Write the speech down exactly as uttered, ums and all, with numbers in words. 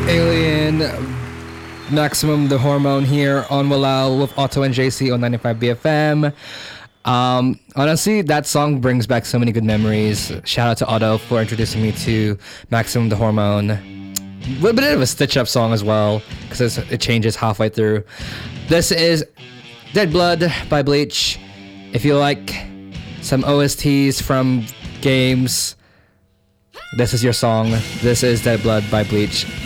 Alien, Maximum the Hormone here on Walao with Otto and J C on ninety-five B F M. Um, honestly, that song brings back so many good memories. Shout out to Otto for introducing me to Maximum the Hormone. A little bit of a stitch-up song as well, because it changes halfway through. This is Dead Blood by Bleach. If you like some O S Ts from games, this is your song. This is Dead Blood by Bleach.